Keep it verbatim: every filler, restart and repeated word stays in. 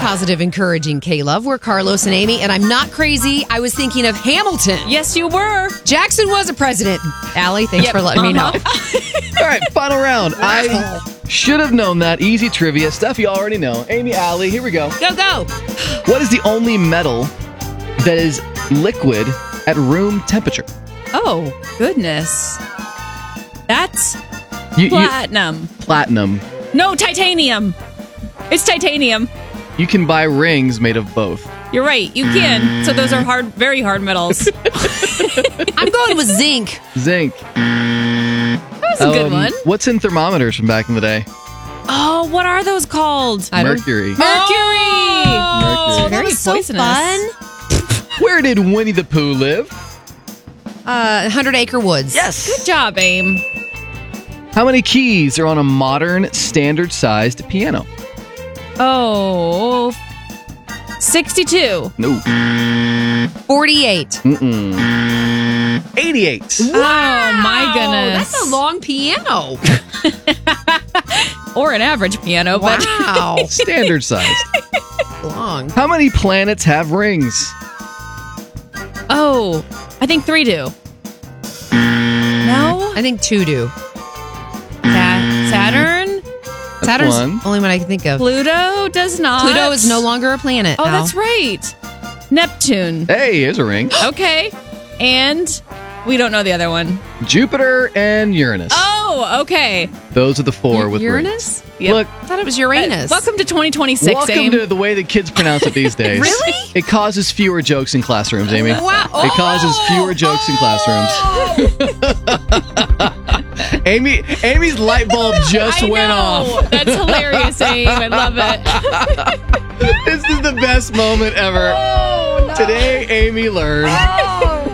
positive, encouraging K-Love. We're Carlos and Amy, and I'm not crazy. I was thinking of Hamilton. Yes, you were. Jackson was a president. Allie, thanks Yep. for letting Uh-huh. me know. All right, final round. I should have known that. Easy trivia. Stuff you already know. Amy, Allie, here we go. Go, go. What is the only metal that is liquid at room temperature? Oh, goodness. That's You, you, platinum. platinum. No, titanium. It's titanium. You can buy rings made of both. You're right. You can. So those are hard, very hard metals. I'm going with zinc. Zinc. That's a good Um, one. What's in thermometers from back in the day? Oh, what are those called? I don't- Mercury. Mercury. Mercury. Oh, Very that was so poisonous. fun. Where did Winnie the Pooh live? Uh, Hundred Acre Woods. Good job, Aim. How many keys are on a modern standard-sized piano? Oh, sixty-two. No. forty-eight. Mm-mm. eighty-eight. Oh, my goodness. That's a long piano. Or an average piano, but Wow. Standard-sized. long. How many planets have rings? oh, I think three do. No? I think two do. Sa- Saturn? That's Saturn's one. the only one I can think of. Pluto does not. Pluto is no longer a planet. Oh, Al. that's right. Neptune. Hey, here's a ring. Okay. And we don't know the other one. Jupiter and Uranus. Oh, okay. Those are the four with rings. Uranus? Yep. Look, I thought it was Uranus. Uh, welcome to twenty twenty-six, welcome Aim. to the way that kids pronounce it these days. Really? It causes fewer jokes in classrooms, Amy. Wow. It causes fewer jokes in classrooms. Amy, Amy's light bulb just I went know. off. That's hilarious, Aim. I love it. This is the best moment ever. Oh, no. Today, Amy learned. Oh,